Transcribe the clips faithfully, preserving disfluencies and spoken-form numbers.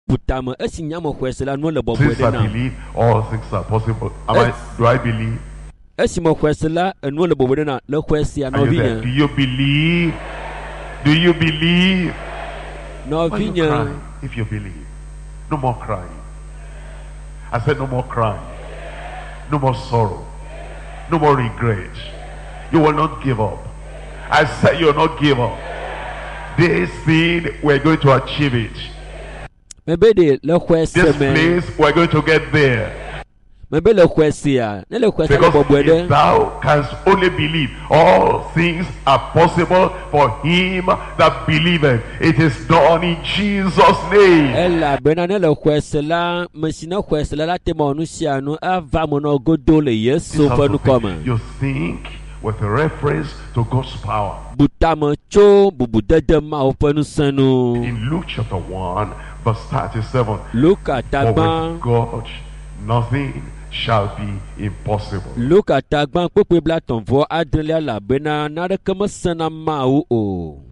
butama esi nyamo kwesela no le bobo Since de I na believe, all things are possible. Am I, do I believe? esi mo kwesela no le bobo de na le kwesi no Are you there? Do vinya you believe? Do you believe? no Why you vinya cry if you believe? No more crying. I said no more crying. No more sorrow. No more regret. You will not give up. I said you will not give up. This thing, we're going to achieve it. mebe de le kwesi This me place, we're going to get there. mebe le kwesi ya ne le kwesi le Because bobo de if thou canst only believe, all things are possible for him that believeth. It is done in Jesus' name. ela bena ne le kwesela mesina kwesela la temo no sia no ava mo no godo le This yesu also fa no thing, koma you think with a reference to God's power. butama cho bubu dede ma o fa no sanu In Luke chapter one, verse thirty-seven, luka for tagban with God nothing shall be impossible. luka tagban pepe bla ton vo adrelia la bena na de kama sana ma o o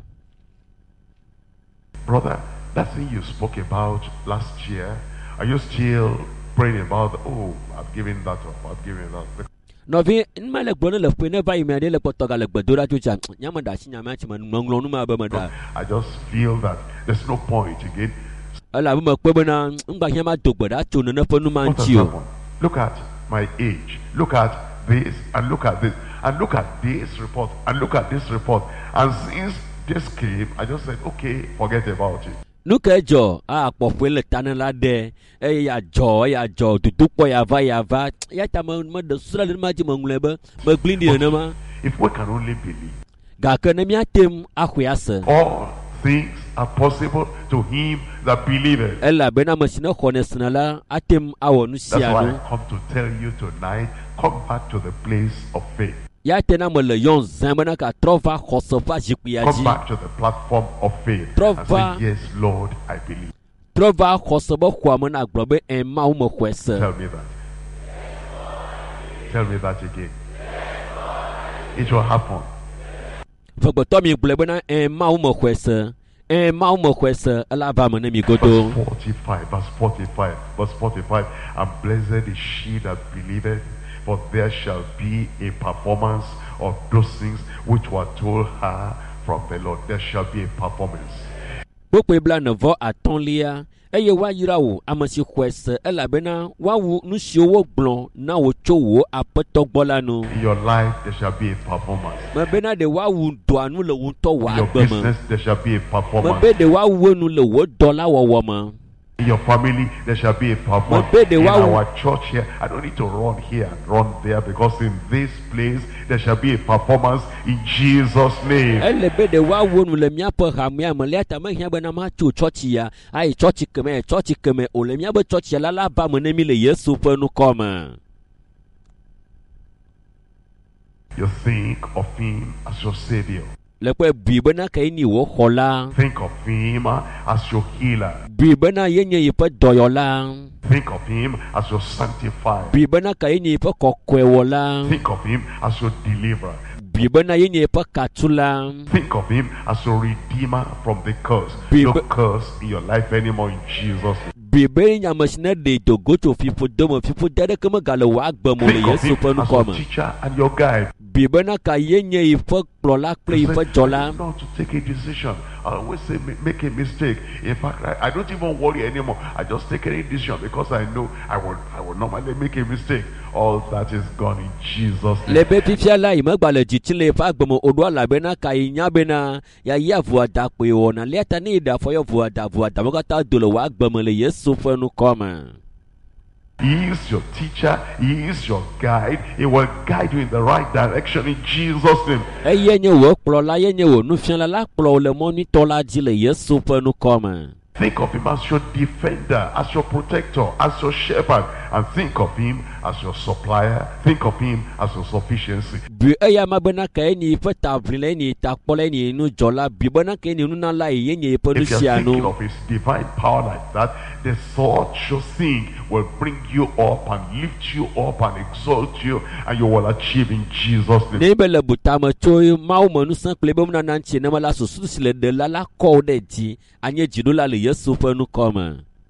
Brother, that thing you spoke about last year, are you still praying about, oh, I've given that up, I've given that? no vi nma le gbona le pe ne ba ime de le potoga le gbedora tucha nyama da shi nyama chi man nglo nu ma ba ma da I just feel that there's no point again. ala bu ma pe bena ngba hia ma dogboda chu no na fa nu man What has chi o happened? Look at my age. Look at this and look at this and look at this report and look at this report. And since this came, I just said, okay, forget about it. nuka jo a popwe le tanela de e ya jo ya jo dudu po ya va ya va ya ta ma ma de sura le ma ji ma ngulebe ma glindi na ma If we can only believe, ga ka na mi atem akhuyasa all things are possible to him that believeth. ela bena masina khone snala atem awonu That's why siano I come to tell you tonight, come back to the place of faith. ya tena mo le yon zambana ka trova khosofa jikuya Come ji back to the platform of faith and Trova- say, yes, Lord, I believe. trova khosoba khwa na globe en ma o mo khwese Tell me that. Tell me that again. It will happen. fagbo to mi globe na en ma o mo khwese en ma o mo khwese ala va mo na mi godo Verse forty-five, verse forty-five, verse forty-five. And blessed is she that believeth, for there shall be a performance of those things which were told her from the Lord. There shall be a performance. Bokwe bla ne vo atonlia eye wa yira wo amasi kwese elabena wa wu nusi owo gbon na wo cho wo apeto gbola no In your life, there shall be a performance. me bena de wa wu do anu le wu to wa In your agbema business, there shall be a me performance. be de wa wu nu le wo dola wo wo ma In your family, there shall be a performance. My baby, In wow. our church here, I don't need to run here and run there, because in this place, there shall be a performance in Jesus' name. ele be de wa wu nu le mia po ha mia me le ta me hia be na ma chu church ya ai church keme church keme o le mia be church ya la la ba mo na mi le Yesu pe nu koma You think of him as your savior. le pe bi be na kai ni wo khola Think of him as your healer. bi be na yenye yi pe doyola Think of him as your sanctifier. Bibana ka yini pa kokwewola. Think of him as your deliverer. Bibana yini pa katula. Think of him as your redeemer from the curse. Bib- No curse in your life anymore in Jesus' name. Bibe nyamashina de to go to people domo people dada kama gala wa agba mo le Think of Yesu him pa nu as your koma. teacher and your guide. Bibana ka yenye ifa plola kle You ifa say, jola. not to take a decision. I always say ma- make a mistake. In fact, I, I don't even worry anymore. I just take any decision because I know I will I will normally make a mistake. All that is gone in Jesus' name. Lebe pifia la ima gbale jichile fa agba mo odwa la bena ka inya bena ya ya vuada pe wona leta ni da for yo vuada vuada mo kata dolo wa agba mo le Yesu pa nu koma. He is your teacher. He is your guide. He will guide you in the right direction in Jesus' name. Eye nye wo plola ye nye wo nu fian la la plo le mo ni tola ji le Yesu pa nu koma. Think of him as your defender, as your protector, as your shepherd, and think of him as your supplier. Think of him as your sufficiency. Bi eya mabena ka ni fa tavrile ni takpole ni nu jola bi bona ka ni nu na la ye nye pe nu If you're thinking sianu of his divine power like that, the thought you think will bring you up and lift you up and exalt you, and you will achieve in Jesus' name. ne bele butama choi mau manu san klebe mu na nanchi na mala susu sile de la la ko de ji anye jidu la le Yesu pe nu koma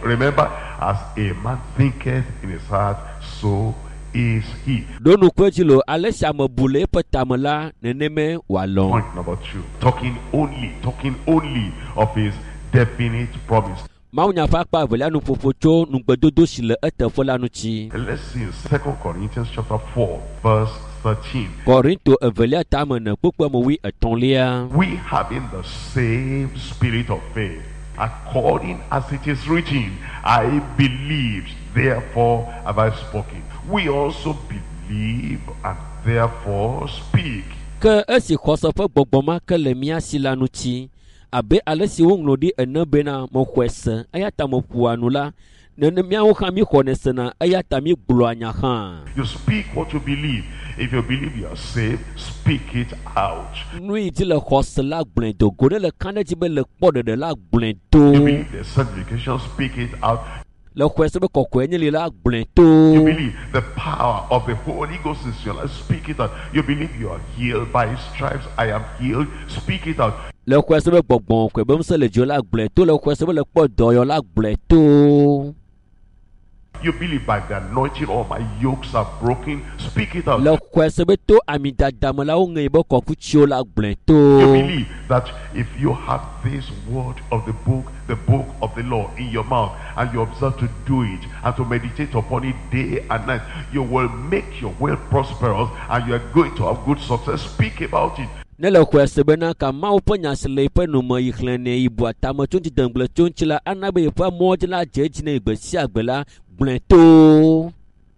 Remember, as a man thinketh in his heart, so is he. Donu kwejilo alesha mabule patamala neneme walon. Point number two. Talking only, talking only of his definite promise. Maunya fakpa velanu popocho nugbedodo shile etefolanu chi. Let's see in Second Corinthians chapter four, verse thirteen. Korinto evelia tamana pokwa mowi etonlia. We having the same spirit of faith, according as it is written, I believed, therefore have I spoken. We also believe and therefore speak. Ke esi khosofa gbogboma ke le mia silanu chi. Abe alesi wongno di enabena mo kwese ayata mo puanula nene mia wo khami khonesena ayata mi gluanya khan. You speak what you believe. If you believe you are saved, speak it out. Nui ti le khosla gblendo gode le kaneti be le pode de la gblendo. You believe the sanctification, speak it out. Le kwese be kokwenye li la You gblendo. believe the power of the Holy Ghost is your life, speak it out. You believe you are healed by his stripes, I am healed, speak it out. Le kwese be gbogbon kwe be mse le jo la gblendo le kwese be le podo yo la gblendo. You believe by the anointing all my yokes are broken, speak it out. Le kwese be to amidadam la onge be kokuchio la You gblendo. believe that if you have this word of the book, the book of the law in your mouth, and you observe to do it and to meditate upon it day and night, you will make your way prosperous and you are going to have good success. Speak about it. Nele kwese be na ka ma uponya sele pe no mo yikhlene ibu atama twenty dangle chonchila anabe fa modela jejine igbesi agbela gblento.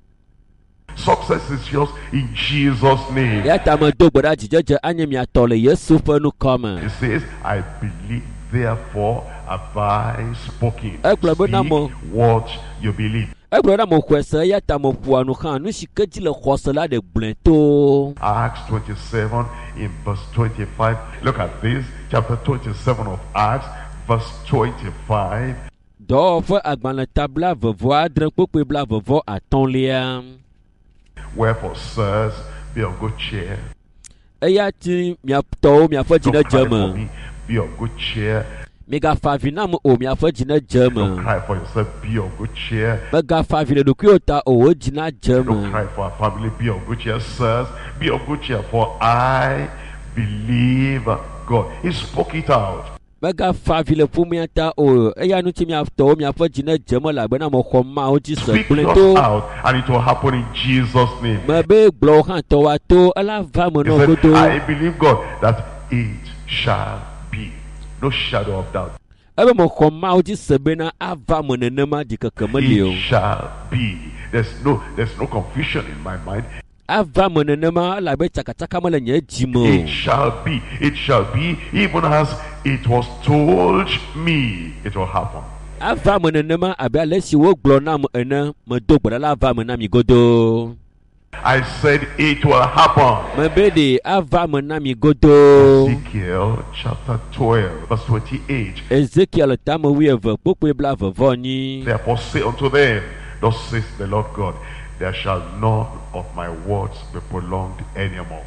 Success is yours in Jesus' name. Ya tama dogbara jijeje anyem ya tole Yesu fe nu It come. says, I believe, therefore have I spoken. Eh, klabo na Speak mo. what you believe. E broda mo kwese ya tama puanu khan nu shikeji le khosela de gblento. Acts twenty-seven in verse twenty-five. Look at this, chapter twenty-seven of Acts, verse twenty-five. Do fe agbanle tabla vevo adre pope bla vevo atonlia. Wherefore, sirs, be of good cheer. Eya ti mia to mia fa jina Don't cry for jema. me, be of good cheer. Mega fa vinam o mia fa jina Don't jema. cry for yourself, be of good cheer. Mega fa vile do kyota o jina Don't jema. cry for our family, be of good cheer. Sirs, be of good cheer, for I believe God. He spoke it out. Mega fa vile pumiata o eya nu ti mia to mia fa jina jema la bena mo khoma o ji se Speak yours gblento. out, and it will happen in Jesus' name. Mebe glo han to wa to ala va mo He no said, godo. I believe God that it shall be. No shadow of doubt. Ebe mo khoma o ji se bena ava mo nenema di kakamali o. It shall be. There's no there's no confusion in my mind. Ava mo nenema la be chakachaka mo le nye jimo. It shall be. It shall be even as it was told me. It will happen. Ava mo nenema abe alesi wo glo na mo ene mo dogbara la ava mo na mi godo. I said it will happen. Mebe de ava mo na mi godo. Ezekiel chapter twelve, verse twenty-eight. Ezekiel tamo wi eve popo bla vevo ni. Therefore say unto them, thus says the Lord God, there shall none of my words be prolonged anymore.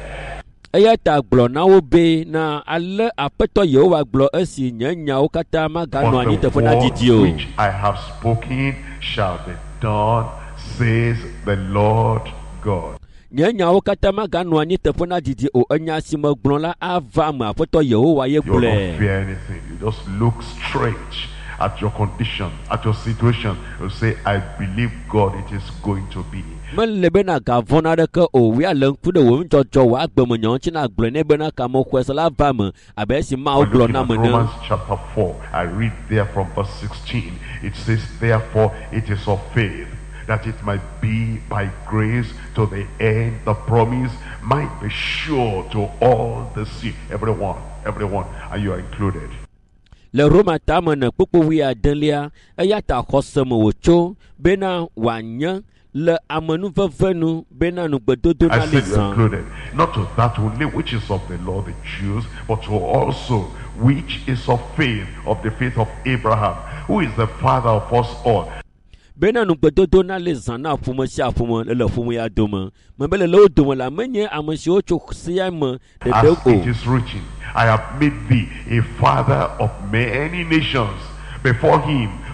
Eya ta glo na wo be na ale apeto Yehowa glo esi nyanya o kata magano For ani the tefo na word didi o. which I have spoken shall be done, says the Lord God. Nyanya o kata magano ani tefo na didi o enya si mo glo la ava ma apeto Yehowa ye You will not gble. fear anything. You just look straight at your condition, at your situation. You say, I believe God, it is going to be. Men lebe na gavona de ke o wi alen ku de wo njojo wa gbemo nyon chi na gble ne be na ka mo kwesa la va me abe si ma o We're glo looking na at me Romans na. chapter four. I read there from verse sixteen. It says, therefore it is of faith, that it might be by grace to the end the promise might be sure to all the seed. Everyone, everyone, and you are included. Le Roma tama na popo wi adelia eya ta khosemo wo cho be na wanya le amanu vevenu be na nu gbedodo na I le said you are san. included. Not to that only which is of the law, the Jews, but to also which is of faith, of the faith of Abraham, who is the father of us all. Be na nu gbedodo na le san na fumo si afumo le fumo ya doma. Me be le lo doma la menye amasi o cho sia me de As de it o. is written, I have made thee a father of many nations before him whom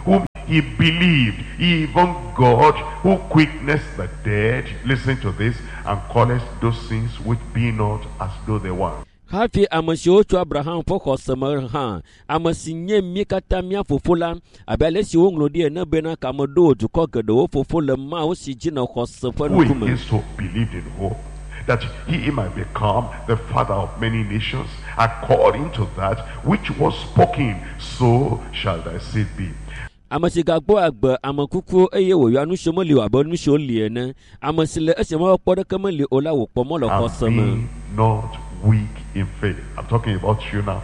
he believed. Even God who quickeneth the dead, listen to this, and calleth those things which be not as though they were. Hafi amasiwo tu Abraham po khosama ha amasinye mikata mia fofola abele si wonglodi e na bena kamodo tu kogedo fofola ma o si jina khosafa Who nukume. is so believed in hope that he might become the father of many nations, according to that which was spoken, so shall thy seed be. Amasigagbo agba amakuku eye wo yanu shomoli wa bonu sholi ene amasile esemo podo kamali ola wo pomo lo khosama. And be not weak in faith. I'm talking about you now.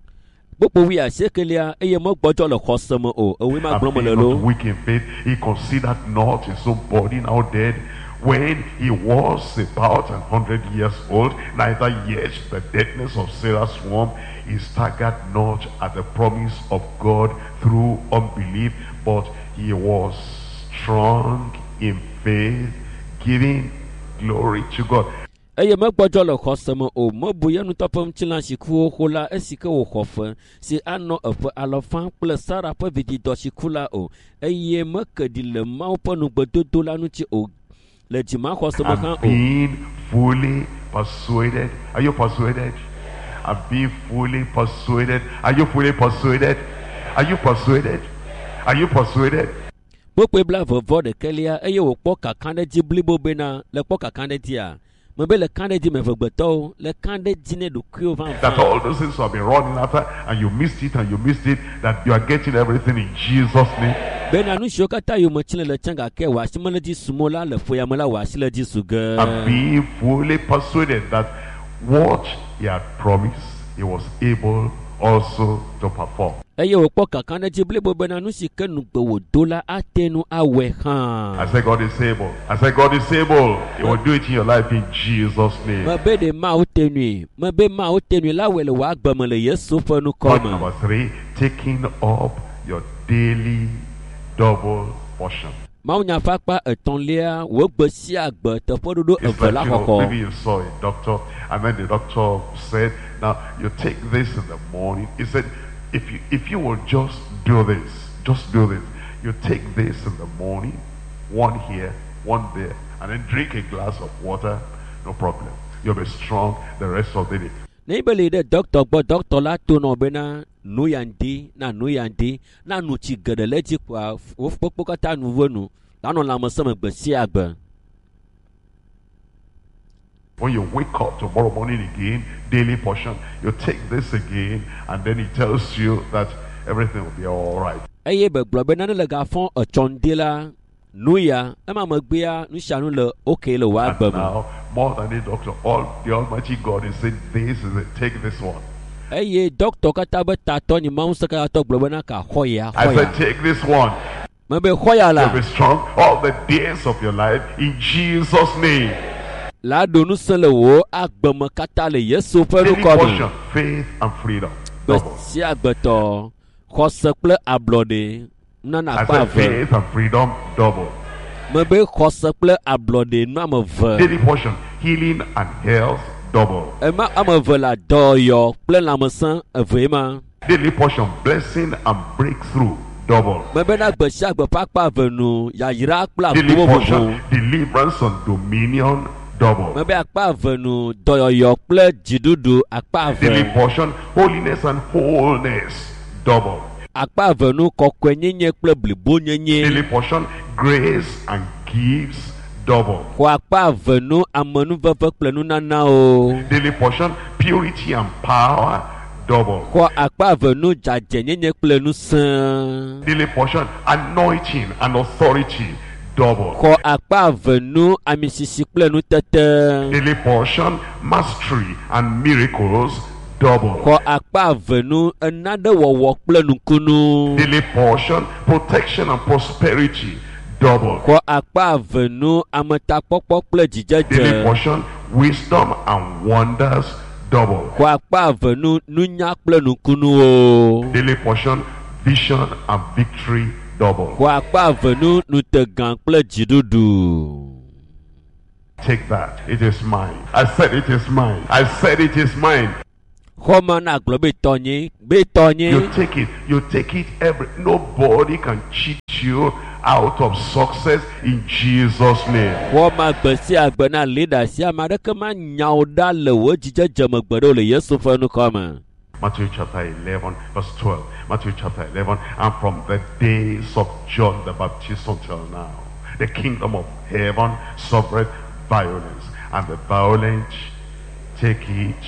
Bopo wi asekelia eye mo gbojo lo khosama o owi ma And gbomo be le not lo. weak in faith. He considered not his own body now dead, when he was about a hundred years old, neither yet the deadness of Sarah's womb. He staggered not at the promise of God through unbelief, but he was strong in faith, giving glory to God. Eye me gbojo lo khosama o mo buye nu topam chilan siku hola esike wo khofa si ano efe alofan plus sara pa vidi do sikula o eye me kedi le ma po nu gbododo lanu ti o le jima khosama kan And o. being fully persuaded. Are you persuaded? And being fully persuaded. Are you fully persuaded? Are you persuaded? Are you persuaded? Bopo bla vovo de kelia eye wo po kakande di blibo bena le po kakande dia. Mbe le kande di me vegbeto le kande dine do krio van That van. all those things you have been running after, and you missed it, and you missed it, that you are getting everything in Jesus' name. Bena nu shokata yo mo chile le changa ke wa simole di sumola le foya mola wa sile di suga. And being fully persuaded that what he had promised, he was able also to perform. Eye wo po kakande di blibo bena nu sikenu gbe wo dola atenu awe I han. said God is able. I said God is able. He will do it in your life in Jesus' name. Mbe de ma o tenui, mbe ma o tenui la wele wa gbamo le Yesu fonu Point koma. number three, taking up your daily double portion. Ma o nya fakpa eton lia wo gbe si agbe te pododo It's eve like, la you know, koko. maybe you saw a doctor, and then the doctor said, now you take this in the morning. He said, if you if you will just do this, just do this. You take this in the morning, one here, one there, and then drink a glass of water, no problem. You'll be strong the rest of the day. Neighborly the doctor but doctor la to no bena no yandi na no yandi na no chi gede leji kwa wo popo kata nu wonu la no la mo se me gbe si agbe. When you wake up tomorrow morning again, daily portion, you take this again, and then he tells you that everything will be all right. Eye be glo bena le ga fon e chonde la no ya e ma mo gbe ya nu shanu le okay le wa And agbe mo. now, more than a doctor, all the Almighty God is saying, this is it, take this one. Eye doctor kata be ta to ni ma un se ka to glo bena ka hoya I said, hoya. take this one. Me be hoya You'll be la. strong all the days of your life in Jesus' name. La do nu se le wo agbe mo kata le Yesu fonu Daily koma. portion, faith and freedom. Be Double. si agbe to khose kple ablode nana I pa said, ve. faith and freedom, double. Me be khose kple ablode nu am ve. Daily portion, healing and health, double. E ma am ve la do yo kple lamesan eve ma. Daily portion, blessing and breakthrough, double. Me be na gbe si agbe pakpa ve nu ya yira kple Daily abubo portion, bo. deliverance and dominion, double. Me be akpa ve nu doyoyo kple jidudu akpa Daily ve. portion, holiness and wholeness, double. Akpa ve nu kokwe nyenye kple blibo nyenye. Daily portion, grace and gifts, double. Ko akpa ve nu amenu veve kple nu nana o. Daily portion, purity and power, double. Ko akpa ve nu jaje nyenye kple nu san. Daily portion, anointing and authority, double. Ko akpa ve nu amisisi kple nu tete. Daily portion, mastery and miracles, double. Ko akpa ve nu enade wɔwɔ kple nukunu. Daily portion, protection and prosperity, double. Ko akpa ve nu ametakpɔkpɔ kple Daily dzidzedze. portion, wisdom and wonders, double. Ko akpa ve nu nunya kple nukunu o. Daily portion, vision and victory, double. Ko akpa ve nu nutegã kple dziɖuɖu. Take that. It is mine. I said it is mine. I said it is mine. Xɔme na gblɔ be tɔnye be You tɔnye. take it. You take it every. Nobody can cheat you out of success in Jesus' name. Wọ́n máa gbẹ̀ sí àgbẹ̀ náà lédà sí àmàdékè máa nyàwó dá lẹ̀wọ́ jíjẹ́ jẹ̀mọ̀ gbẹ̀dọ̀ lè Yéṣu fẹ́nu kọ́ mọ̀. Matthew chapter eleven, verse twelve. Matthew chapter eleven, and from the days of John the Baptist until now, the kingdom of heaven suffereth violence, and the violent take it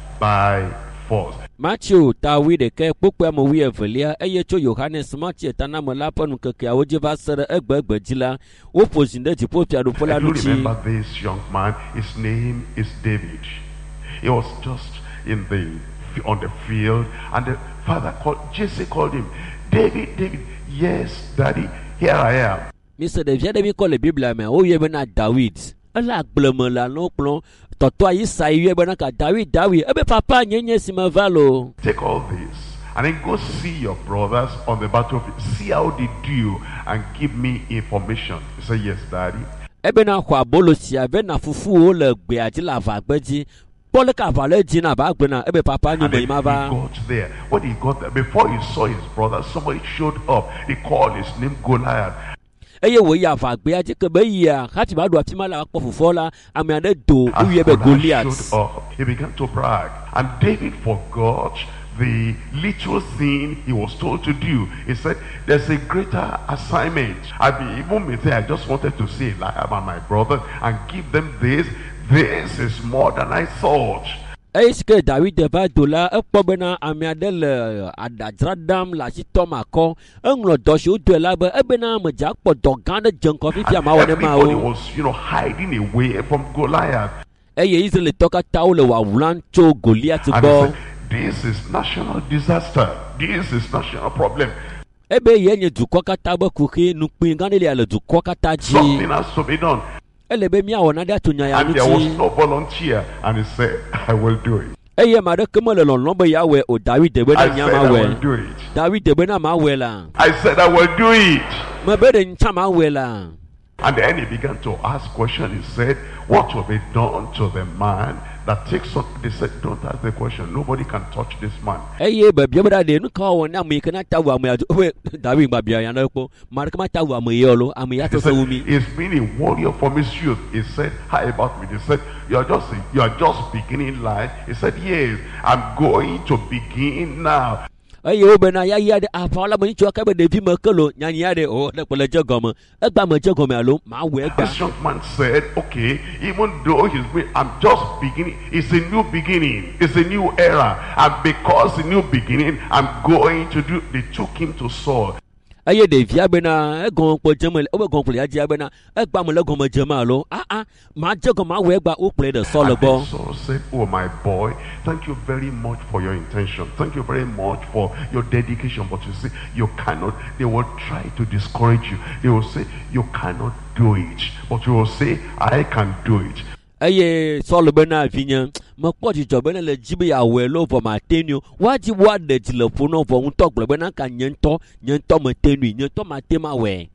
by force. Matthew tawi de ke kpokpe mo wi evelia eye tso Yohanes Matthew tanamo la ponu keke awo jeva sere egbegbe dila wo posinde ti po piado pola Do you luchi. remember this young man? His name is David. He was just in the on the field, and the father called Jesse called him, David, David. Yes, daddy, here I am. Mister de viade mi ko le Biblia me o ye bena David. Ala gblemo la no plon toto ayi sa ye bena ka David David ebe papa nyenye si ma valo. Take all this and then go see your brothers on the battlefield. See how they do and give me information. He said, yes, daddy. Ebe na kwa bolo si ave na fufu o le gbe ati la va gbeji. Paul Cavale Gina Bagbena, Ebe Papa And then he got there. When he got there, before he saw his brother, somebody showed up. He called his name Goliath. Eye wo ya va gbe aje ke be ya hati ba do atima la po fufola ame ade do As uye be Goliath Goliath. showed up, he began to brag. And David forgot the little thing he was told to do. He said, there's a greater assignment. I mean, even me there, I just wanted to say, Eliab and my brother, and give them this. This is more than I thought. Est-ce que David va dola ekpo bena ame ade le adadradam la si toma ko englo doshi o do la be ebena me ja kpo dogane jenko fifi ama wona ma Everybody o. was, you know, hiding away from Goliath. Eye Israel toka tawo le wa wulan cho Goliath And he go. said, this is national disaster. This is national problem. Ebe ye nye dukwa kata be kuki nukpin gane le ale dukwa kata Something ji. has to be done. Elebe mi awona da tunya ya And there was nuti. no volunteer. And he said, I will do it. Eye mare kemo le lon be ya we o David de be na I said, nyama I will we. do it. David de be na ma we la. I said, I will do it. Me be de nchama we la. And then he began to ask questions. He said, what will be done to the man that takes something? They said, don't ask the question. Nobody can touch this man. Eye be bia bra de nu ka wona me kana tawu am ya we David ba bia ya na ko mare kama tawu am ye lo am ya He to so said, wumi. he's been a warrior from his youth. He said, how about me? They said, you're just you're just beginning life. He said, yes, I'm going to begin now. Eye o be na ya ya de afa mo ni cho ka be de vi me kelo nyani ya de o de pele jegomo egba me jegomo alo ma we egba. This young man said, okay, even though he's been, I'm just beginning. It's a new beginning. It's a new era. And because a new beginning, I'm going to do. They took him to Saul. Eye de via be na egon po jemel o be gon pele ya ji be na egba mo le gon mo jema lo ah ah ma jegomo ma we egba o pele de Saul And go. then Saul said, oh my boy, thank you very much for your intention. Thank you very much for your dedication. But you see, you cannot. They will try to discourage you. They will say, you cannot do it. But you will say, I can do it. Eye Saul be na vinya mo po ji jo be na le jibe ya we lo for ma tenio wa ji wa de ti le fo no for un to gbe be na ka nyento nyento mo tenui nyento ma tema we.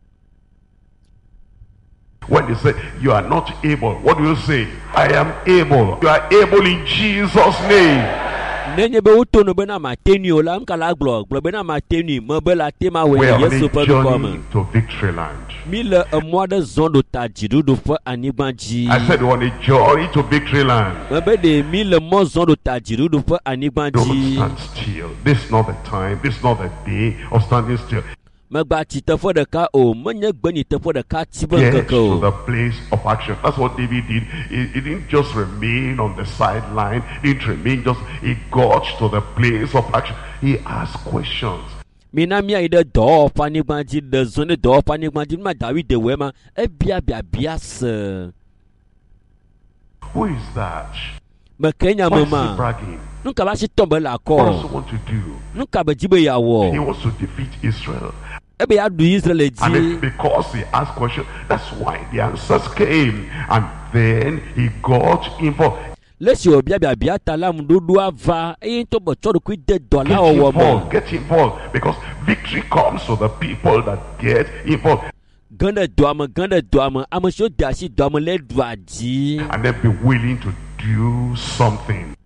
When they say, you are not able, what do you say? I am able. You are able in Jesus' name. Nenye be uto no be na ma tenio la am kala glo glo be na ma tenui mo be la tema we We are on Yesu a pe journey come. to victory land. Mi le mo de zon do ta jidu do fo anigbanji. I said, we're on a journey to victory land. Me be de mi le mo zon do ta jidu do fo Don't anigbanji. stand still. This is not the time. This is not the day of standing still. Me gba ti te fo de ka o me nye gbe ni te fo de ka ti ben Get to keko. the place of action. That's what David did. He, he didn't just remain on the sideline. He didn't remain just, he got to the place of action. He asked questions. Mina mi ai de do pa ni gbanji de zone do pa ni gbanji ma David de we ma e bia bia bia se. Who is that? Me kenya Why is he mama. bragging? Nunca ba si tombe la What does he ko. want to do? Nunca ba jibe ya He wo. wants to defeat Israel. E be ya du Israel And ji. it's because he asked questions, that's why the answers came. And then he got involved. Lesi o bia bia bia ta la mu do do ava e to bo cho do ku de do Get la owo involved, mo. get involved. Because victory comes to the people that get involved. Ganda do am ganda do am am so da si do am le do aji. And then be willing to do something.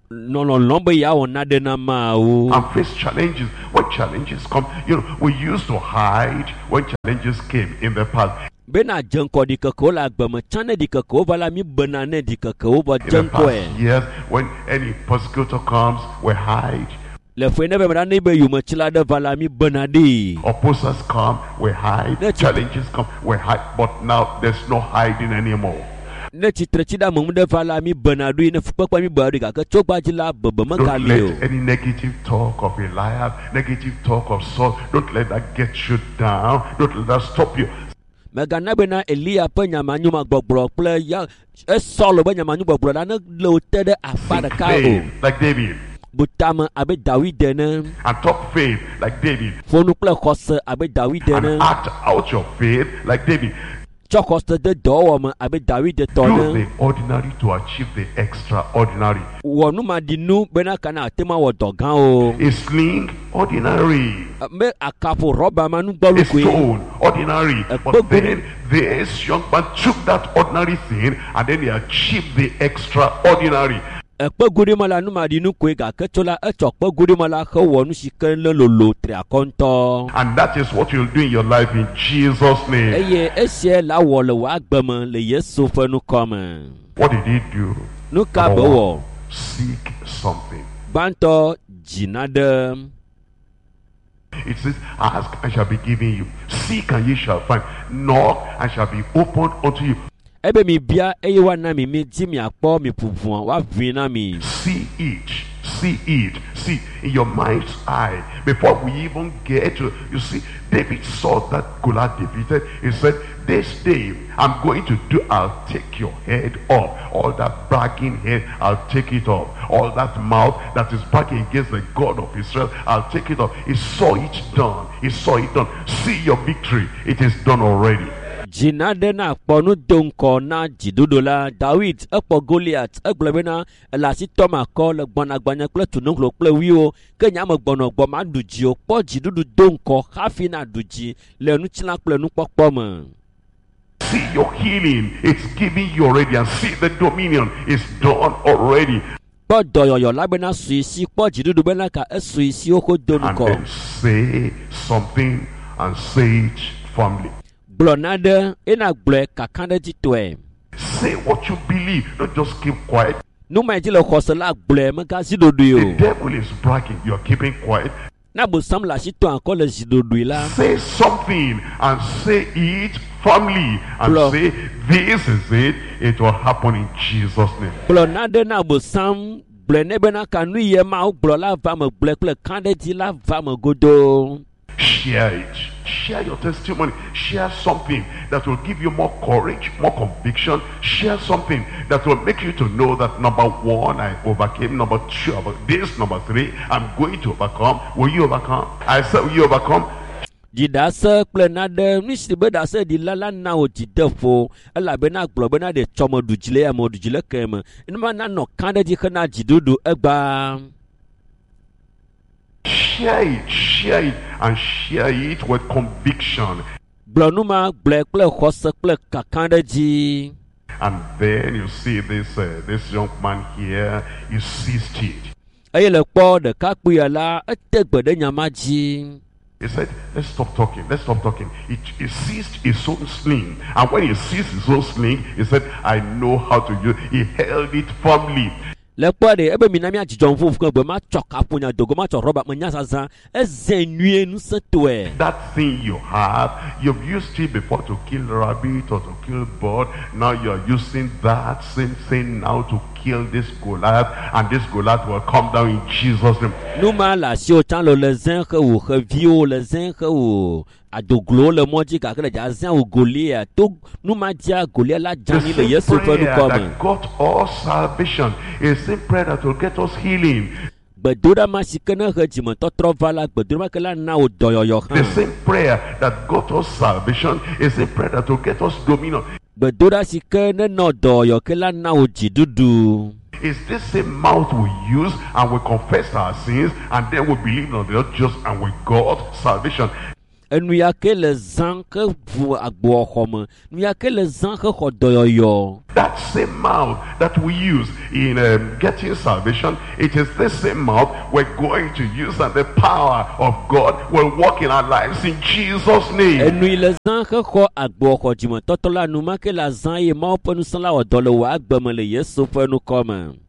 no no lombe ya ona de na ma o. And face challenges. When challenges come, you know, we used to hide when challenges came in the past. Bena jengko di keko la gbeme chane di keko vala mi benane di keko ba In the jengko e. past years, when any persecutor comes, we hide. Le fene be mrane be yu mchila de vala mi benadi. Opposers come, we hide. Let's- Challenges come, we hide. But now there's no hiding anymore. Ne chitre chida mum de vala mi benadu ne fukpa mi bari ka ke chokba jila bebe me Don't kalio. let any negative talk of Eliab, negative talk of Saul, don't let that get you down. Don't let that stop you. Mega na bena Elia pe nyamanyu ma gbogbro ple ya e solo be nyamanyu gbogbro da ne lo tede afa de Think ka o. faith like David, Butama abe David ne. and talk faith like David, Fonu ple khose abe David and ne. act out your faith like David. Chokoste de do ma abe David de to Do ne. the ordinary to achieve the extraordinary. Wonu ma di nu bena kana tema wo dogan o. A sling, ordinary. Me akapo roba ma nu A gbolu kwe. stone, ordinary. A But bug- then this young man took that ordinary thing and then he achieved the extraordinary. Ekpe gudi mala nu ma di nu kwe ga kechola e chokpe gudi mala he wonu shike le lolo tri akonto. And that is what you'll do in your life in Jesus' name. Eye esie la wo le wa gbeme le Yesu fe nu kome. What did he do? Nu ka be Number wo. one, seek something. Banto jina de. It says, ask and shall be given you. Seek and ye shall find. Knock and shall be opened unto you. Ebe mi bia eye wa na mi mi ji mi akpo mi puvuan wa vina mi. See it. See it. See in your mind's eye. Before we even get to, you see, David saw that Goliath defeated. He said, this day I'm going to do, I'll take your head off. All that bragging head, I'll take it off. All that mouth that is bragging against the God of Israel, I'll take it off. He saw it done. He saw it done. See your victory. It is done already. Jina de na akpo nu donko na jidodo la David ekpo Goliath egblebe na la si toma ko le gbona gbanya kple tununglo kple wiwo ke nya me gbono gbo ma duji o kpo jidodo donko hafi na duji le nu chila kple nu kpokpo me. See your healing. It's giving you already. And see the dominion. It's done already. Kpo doyoyo la be na suisi kpo jidodo be na ka esuisi o ko And donko. then say something and say it firmly. Blonade ena gble kakande ji toe. Say what you believe. Don't just keep quiet. Nu ma ji le khose la gble me ga zidodo The yo. devil is bragging. You're keeping quiet. Na bo sam la si to anko le zidodo la. Say something and say it firmly. And Bro. say, this is it. It will happen in Jesus' name. Blonade na bo sam gble ne be na ka nu ye ma o gble la va me gble kple kande ji la va me godo. Share it. Share your testimony. Share something that will give you more courage, more conviction. Share something that will make you to know that number one, I overcame. Number two, about this. Number three, I'm going to overcome. Will you overcome? I said, will you overcome? Di dase kple nade ni si be dase di lala na o di defo ela be na gble be na de chomo dujile ya mo dujile keme. Nma na no kande ji kana jidodo egba. Share it, share it, and share it with conviction. Blonuma gble kple khose kple kakande ji. And then you see this uh, this young man here, you seized it. Eye le kpo de kakpu ya la etegbe de nyama ji. He said, let's stop talking, let's stop talking. He, he seized his own sling. And when he seized his own sling, he said, I know how to use it. He held it firmly. Le kpo de ebe mi na mi ajijon fu fu gbe ma choka punya dogo ma cho roba manya sasa ezenue nu setwe. That thing you have, you've used it before to kill rabbit or to kill bird. Now you're using that same thing now to kill this Goliath. And this Goliath will come down in Jesus' name. Numa la si o chan lo le zen he o he vio le zen he o adoglo le moji ka kele ja zen o Goliath to numa dia Goliath la The jani le same Yesu fe nu prayer come. that got us salvation is the same prayer that will get us healing. Gbedora ma si kene he jime totro vala gbedora ma kele na o doyoyo The han. same prayer that got us salvation is the prayer that will get us dominion. Gbedora si kene no doyo kele na o jidudu. It's this same mouth we use and we confess our sins and then we believe on the Lord just and we got salvation. enu ya ke le zã ke vu agboa xɔ me, nu ya ke le zã ke xɔ dɔyɔyɔ. That same mouth that we use in um, getting salvation, it is the same mouth we're going to use, and the power of God will work in our lives in Jesus' name. Enu yi le zã ke xɔ agboa xɔ dzime tɔtɔ la nu ma ke le zã ye Mawu ƒe nusẽ la wɔ dɔ le wɔ agbe me le Yesu ƒe nukɔ me.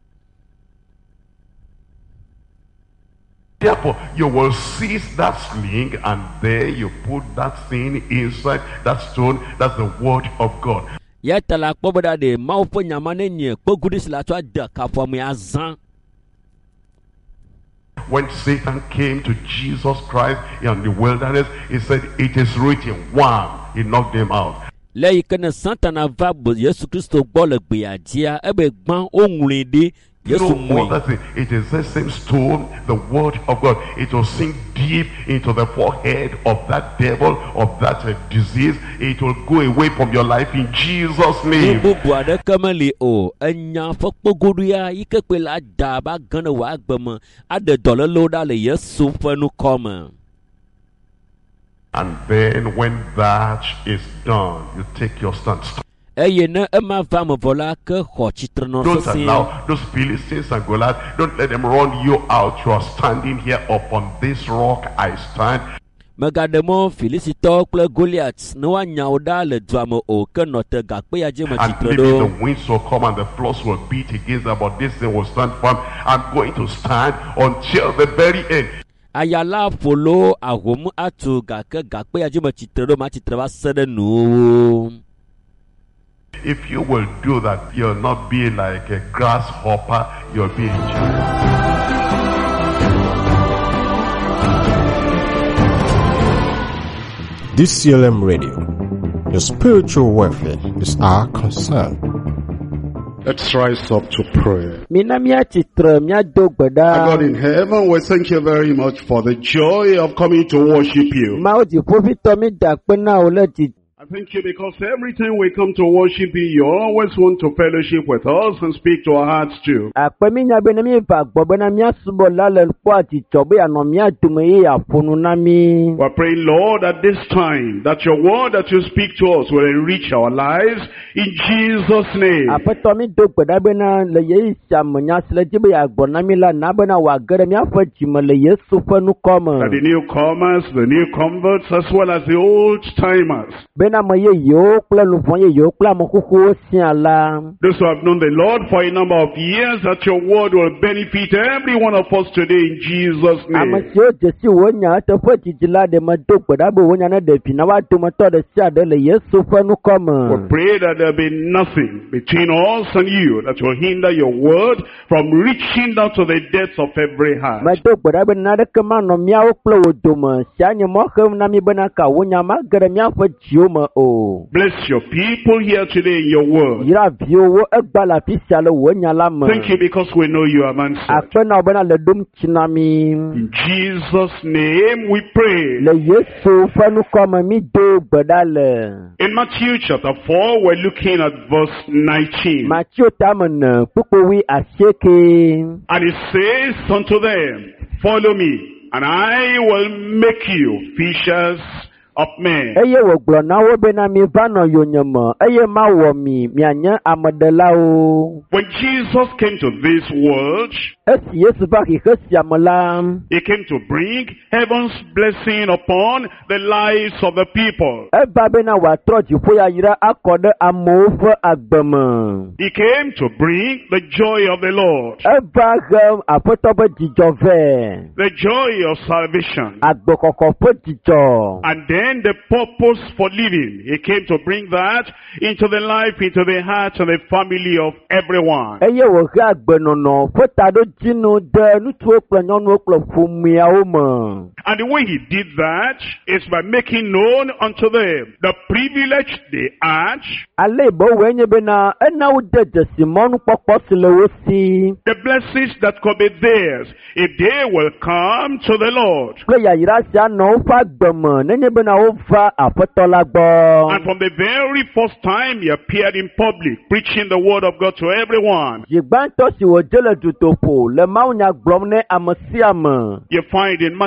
Therefore, you will seize that sling, and there you put that thing inside that stone. That's the word of God. Ya ta la kpɔ be ɖa ɖe Mawu ƒe nyama ne nye kpeguɖi si la tsɔ ade kaƒoa me azã. When Satan came to Jesus Christ in the wilderness, he said, "It is written." One, he knocked him out. Le yi ke ne Satana va bo Yesu Kristo gbɔ le gbea dzia, ebe gbã o ŋlɔe ɖi. You know what that is? It is the same stone, the word of God. It will sink deep into the forehead of that devil, of that uh, disease. It will go away from your life in Jesus' name. Bubu aɖeke meli o, enya ƒe kpegoɖoa yi ke kpe le ada ba gã ne wɔ agbe me, aɖe dɔlélo ɖa le Yesu ƒe nukɔ me. And then when that is done, you take your stand. Eye ne ema va me vɔ la ke xɔ tsitre nɔ Don't sesĩe. allow those Philistines and Goliath, don't let them run you out. You are standing here upon this rock I stand. Megaɖe mɔ Filistitɔwo kple Goliath ne woanya wo ɖa le dua me o, ke nɔ te gakpe ya dzi me And tsitre maybe ɖo. the winds will come and the floods will beat against them, but this thing will stand firm. I'm going to stand until the very end. Ayala ƒolo ahom atu gake gakpe ya dzi me tsitre ɖo ma tsitre va se ɖe nuwo. If you will do that, you'll not be like a grasshopper, you'll be a giant. D C L M Radio, your spiritual welfare is our concern. Let's rise up to pray. Mina mia tsitre mia do gbe Our God ɖa. in heaven, we thank you very much for the joy of coming to worship you. Mawu dziƒoʋĩtɔ mi da kpe na wo le dzi. I thank you because every time we come to worship you, you always want to fellowship with us and speak to our hearts too. Akpe mi nya be ne mi va gbɔ bena mia subɔ la le kpɔ adzidzɔ be anɔ mia dome ye aƒo nu na mi. We're praying, Lord, at this time, that your word that you speak to us will enrich our lives in Jesus' name. Aƒetɔ mi do gbe ɖa bena le yeyi sia me nya si le dzi be yeagblɔ na mi la na bena wòage ɖe míaƒe dzime le Yesu ƒe nukɔ me. That the newcomers, the new converts, as well as the old timers, Bena ame yeyewo kple luvɔ yeyewo kple ame xoxowo siaa la. those who have known the Lord for a number of years, that your word will benefit every one of us today in Jesus' Ame name. siwo dze si wò nya eteƒe dzidzi la ɖe me do gbe ɖa be wò nya ne ɖevi na woa dometɔ ɖe sia ɖe le Yesu ƒe nukɔ We me. pray that there be nothing between us and you that will hinder your word from reaching down to the depths of every heart. Medo gbe ɖa be naneke manɔ míawo kple wò dome. Sia nye mɔ xem na mi bena ka wò nya ma ge ɖe míaƒe dziwo me o. Bless your people here today in your word. Yra viwo wo egba le afi sia le wò nya la me. Thank you because we know you have answered. Akpe na wo bena le ɖom tsi na mi. In Jesus' name we pray. Le Yesu ƒe nukɔ me mi do gbe ɖa le. In Matthew chapter four, we're looking at verse nineteen. Matthew tame ne kpukpowi asieke. And it says unto them, follow me, and I will make you fishers of men. Eye wògblɔ na wo bena mi va nɔ yonyeme eye mawɔ mi mianye ameɖelawo. When Jesus came to this world, Esi Yesu va xixe sia me la, he came to bring heaven's blessing upon the lives of the people. eva bena wòatrɔ dziƒo yayra akɔ ɖe amewo ƒe agbe me. He came to bring the joy of the Lord, Eva he aƒetɔ ƒe dzidzɔ vɛ, the joy of salvation, agbekɔkɔ ƒe dzidzɔ. and then the purpose for living. He came to bring that into the life, into the heart, and the family of everyone. Eye wòhe agbenɔnɔ ƒe taɖodzinu de ŋutsuwo kple nyɔnuwo kple ƒomeawo me. And the way he did that is by making known unto them the privilege they had, Ale be woe nye bena ena wo de dzesi mɔnukpɔkpɔ si le wo si. the blessings that could be theirs if they will come to the Lord. Kple yayra sia nɔ woƒe agbe me nenye bena wova aƒetɔ la And gbɔ. from the very first time he appeared in public, preaching the word of God to everyone, Dzigbãtɔ si wòdze le dutoƒo le mawunya gblɔm ne ame sia ame. you find in Matthew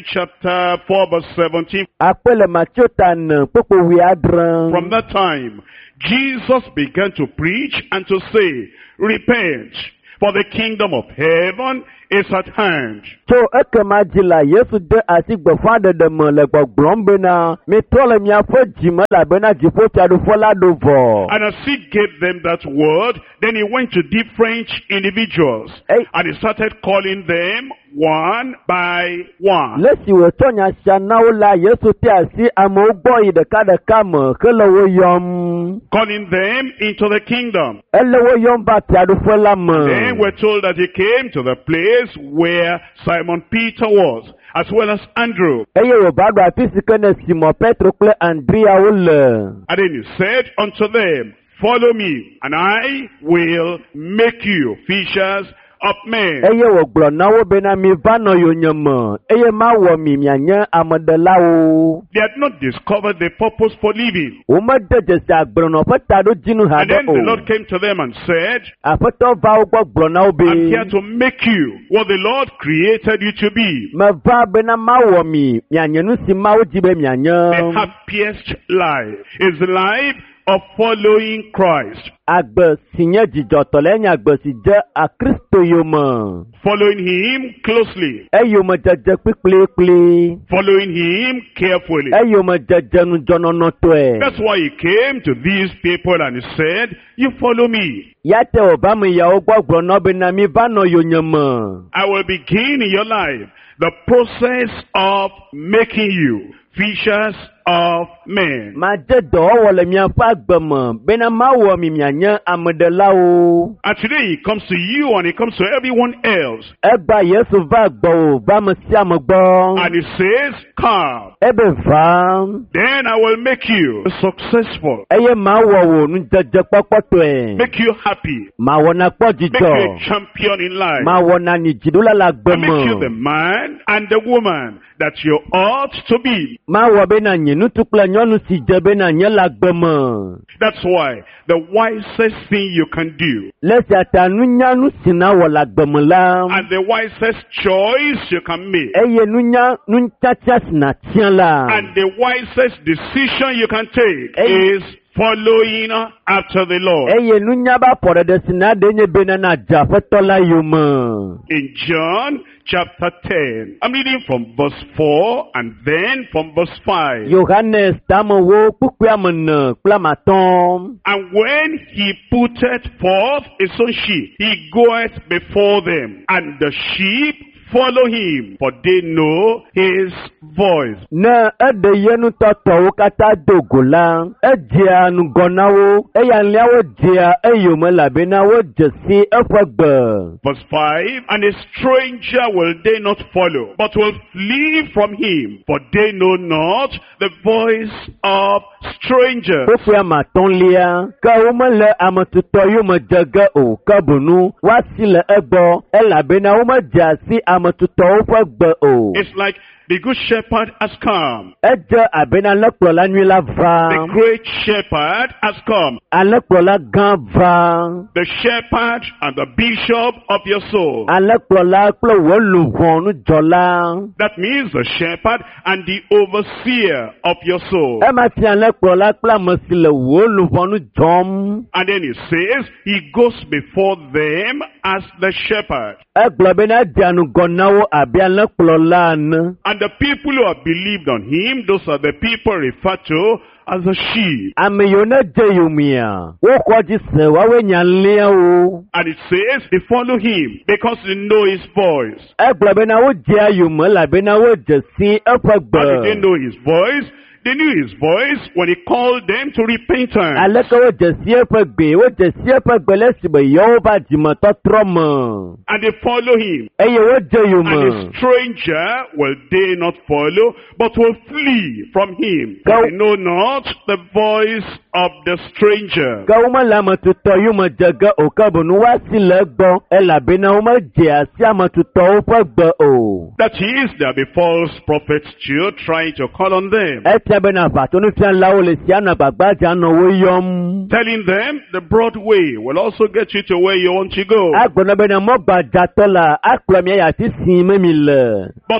chapter four, verse seventeen. Akpele Matthew tan popo wi adran. From that time, Jesus began to preach and to say, repent, for the kingdom of heaven is at hand. So ekamajila Yesu de asigbo fande de mo le gbogblom bena mi tole mi afo jima la bena jifo tiadu fola dovo. And as he gave them that word, then he went to different individuals. Hey. And he started calling them one by one. Lesi we tonya shanao la Yesu te asi amo gbo ideka deka mo kele wo yom. Calling them into the kingdom. Ele wo yom ba tiadu fola mo. Then we're told that he came to the place where Simon Peter was, as well as Andrew. Eye wo bado apisi kene Simon Petro kle Andrea wole. And then he said unto them, follow me, and I will make you fishers of men. Eye wo glo na wo bena mi vano yo nyama. Eye ma wo mi mianya amadela wo. They had not discovered the purpose for living. O ma de je sa gbro no fata do jinu ha And de then o. the Lord came to them and said, Afeto va wo gbro na wo be. I'm here to make you what the Lord created you to be. Ma va bena ma wo mi mianya nu si ma wo jibe The mianya. happiest life is the life of following Christ. Agbe sinye jijo tole nya agbe si je a Kristo yo mo. Following him closely. E yo mo jeje pipile pile. Following him carefully. E yo mo jeje nu jono no to e. That's why he came to these people and he said, you follow me. Yate obama ya o gbogbo no be na mi ba no yo nyama. I will begin in your life the process of making you fishers of men. Ma je do wole mi afa gbemo be na ma wo mi mianya amedela o. And today he comes to you and he comes to everyone else. Egba Yesu va gbo ba mo si amogbo. And he says, come. Ebe va. Then I will make you successful. Eye ma wo wo nu jeje popoto e. Make you happy. Ma wo na po Make you jijo. a champion in life. Ma wo na ni jidula la And make you the gbemo. man and the woman that you ought to be. Ma wo be na nyinu tukla nyonu si je be na nye la gbemo. That's why the wisest thing you can do Lesi atanu nyanu sina wo la gbemo la. and the wisest choice you can make Eye nu nya nu chacha sina tian la. and the wisest decision you can take Hey. is following after the Lord. Eye nu nya ba pore de sina de nye be na na ja fetola yuma. In John chapter ten, I'm reading from verse four and then from verse five. Johannes tamo wo kukwa mena klamaton. And when he putteth forth his own sheep, he goeth before them, and the sheep follow him, for they know his voice. Na ede yenu toto wo kata dogola. Ejia nu gona wo. Eya nlia wo jia eyome labe na wo jesi efegbe. Verse five, and a stranger will they not follow, but will flee from him, for they know not the voice of strangers. Kukwa maton lia. Ka ume le amatuto yume jege o kabunu. Wasi le ego. Elabe na ume jasi amatuto ufegbe o. It's like the good shepherd has come. Eje abena lekplo la nui la va. The great shepherd has come. Alekplo la gan va. The shepherd and the bishop of your soul. Alekplo la kple wo luvon nu jola. That means the shepherd and the overseer of your soul. Ema ti alekplo la kple amesile wo luvon nu jom. And then he says, he goes before them as the shepherd. Eglo bena dianu gonawo abi alekplo la ne. And the people who have believed on him, those are the people referred to as the sheep. Ame yo ne je yumia. Wo kwaji se wa we nyanlia o. And it says they follow him because they know his voice. Eglo bena wo je yume la bena wo jesi efegbe. How did they know his voice? They knew his voice when he called them to repentance. Aleke wo jesi efegbe. Wo jesi efegbe lesi be yo ba jimoto tromo. And they follow him. Eye wo je And yume. a stranger will they not follow, but will flee from him. Go. For they know not the voice of the stranger. Ka uma la matuto yume jege o kabunu wasi le gbo. Elabe na uma je asi amatuto ufegbe o. That is, there be false prophets too, trying to call on them, Etia bena fatonu fian lawo le siana bagbaja no wo yom. telling them the broad way will also get you to where you want to go. Agbona bena mo gbaja tola akplo mi ya ti sin me mi le. But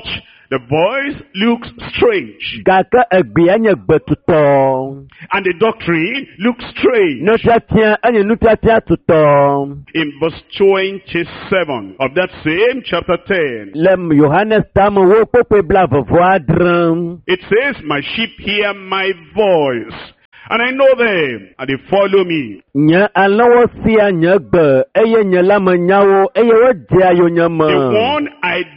The voice looks strange. Gake egbea nye gbetutɔ. And the doctrine looks strange. Nufiafia enye nufiafia tutɔ. In verse twenty-seven of that same chapter ten, Lem Yohanes tamo wo kpekpe bla vɔvɔ adrem. it says, my sheep hear my voice, and I know them, and they follow me. Nye alɔwo sia nye gbe eye nye lame nyawo eye wo dea yo nye The me. one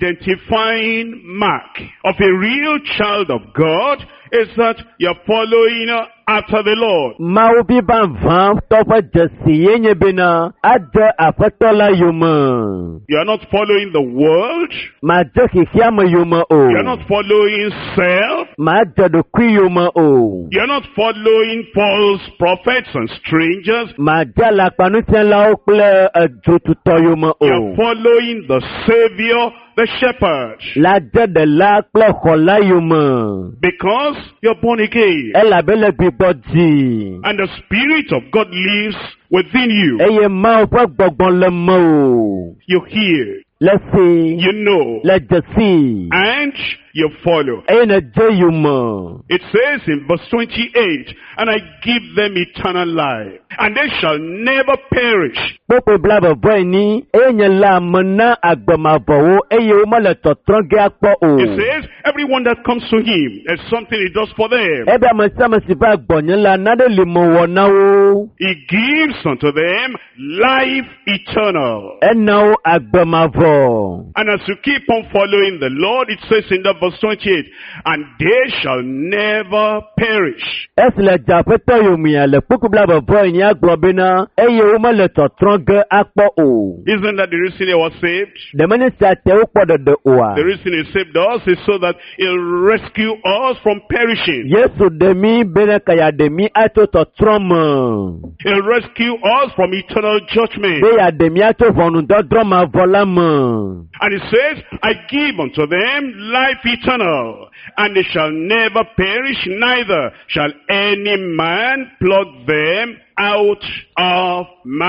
identifying mark of a real child of God is that you're following after the Lord. Mawu bi ban vam tɔƒe dzesi ye nye bena ade aƒetɔ la yome. You are not following the world. Madze xexia me yome You are o. not following self. Madze ɖokui yome o. You are not following false prophets and strangers. Madze lakpanufialawo kple edzotutɔ yome You are o. following the Savior, the Shepherd. La de ɖela kple xɔla yome. Because you're born again. Elabe le gbigbɔ dzi. And the Spirit of God lives within you. Eye Mawu ƒe gbɔgbɔ le me o. You hear, Le si. you know, Le dzesi. and you follow. Eye ne dze yome. It says in verse twenty-eight, and I give them eternal life, and they shall never perish. Kpokpe bla vɔvɔe ni. Eye nye le ame na agbemavɔwo eye womele tɔtrɔ ge akpɔ o. It says, everyone that comes to him, there's something he does for them. Ebe ame sia ame si va gbɔnye la nane li me wɔ na wo. He gives unto them life eternal. Ena wo agbemavɔ. And as you keep on following the Lord, it says in that verse twenty-eight, and they shall never perish. Esi le dzaƒetɔ yomea le kpokpe bla vɔvɔe ni agblɔ bena eye womele tɔtrɔ ge akpɔ o. Isn't that the reason he was saved? Demenye sia te wokpɔ ɖeɖe oa. The reason he saved us is so that he'll rescue us from perishing. Yesu ɖe mi bena kaya ɖe mi atso tɔtrɔ me. He'll rescue us from eternal judgment. Be ya ɖe mi atso ʋɔnudɔdrɔ̃ mavɔ la me. And it says, I give unto them life eternal, and they shall never perish, neither shall any man pluck them out of